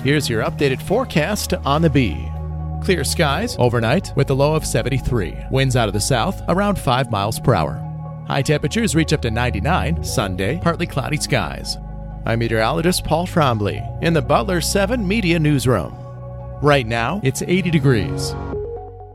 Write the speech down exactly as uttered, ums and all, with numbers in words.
Here's your updated forecast on the Bee. Clear skies overnight with a low of seventy-three. Winds out of the south around five miles per hour. High temperatures reach up to ninety-nine. Sunday, partly cloudy skies. I'm meteorologist Paul Trombley in the Butler seven Media Newsroom. Right now, it's eighty degrees.